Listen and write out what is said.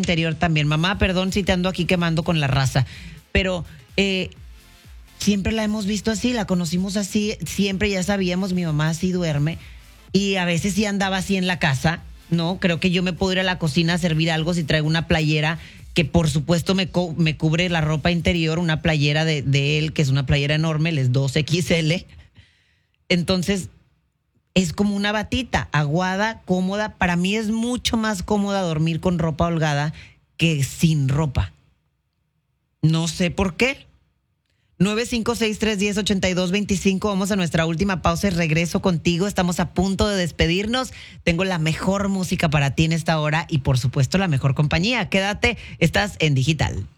interior también. Mamá, perdón si te ando aquí quemando con la raza, pero siempre la hemos visto así, la conocimos así, siempre ya sabíamos, mi mamá así duerme y a veces sí andaba así en la casa, ¿no? Creo que yo me puedo ir a la cocina a servir algo si traigo una playera que por supuesto me cubre la ropa interior, una playera de él, que es una playera enorme, él es 2XL. Entonces, es como una batita, aguada, cómoda. Para mí es mucho más cómoda dormir con ropa holgada que sin ropa. No sé por qué. 956-310-8225. Vamos a nuestra última pausa y regreso contigo. Estamos a punto de despedirnos. Tengo la mejor música para ti en esta hora y por supuesto la mejor compañía. Quédate, estás en Digital.